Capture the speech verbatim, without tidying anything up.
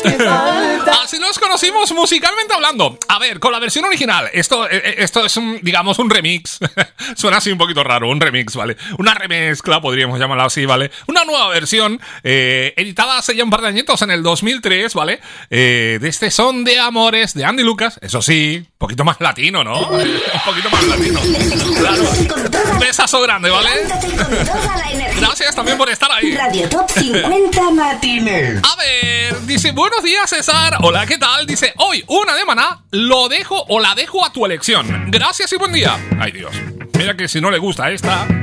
Así nos conocimos musicalmente hablando. A ver, con la versión original. Esto, esto es un, digamos, un remix. Suena así un poquito raro, un remix, ¿vale? Una remezcla, podríamos llamarla así, ¿vale? Una nueva versión, eh, editada hace ya un par de añitos, en el dos mil tres, ¿vale? Eh, de este Son de Amores de Andy Lucas. Eso sí, un poquito más latino, ¿no? Un poquito más latino. Claro. Un besazo grande, ¿vale? Gracias también por estar ahí. Radio Top cincuenta Matines. A ver, dice, buenos días, César. Hola, ¿qué tal? Dice, hoy una de Maná, lo dejo o la dejo a tu elección. Gracias y buen día. Ay, Dios. Mira que si no le gusta esta...